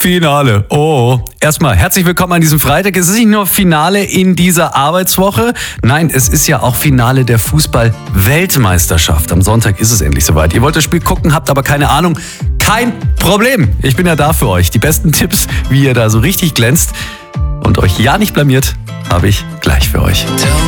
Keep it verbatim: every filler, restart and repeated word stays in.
Finale. Oh, erstmal herzlich willkommen an diesem Freitag. Es ist nicht nur Finale in dieser Arbeitswoche. Nein, es ist ja auch Finale der Fußball-Weltmeisterschaft. Am Sonntag ist es endlich soweit. Ihr wollt das Spiel gucken, habt aber keine Ahnung. Kein Problem. Ich bin ja da für euch. Die besten Tipps, wie ihr da so richtig glänzt und euch ja nicht blamiert, habe ich gleich für euch.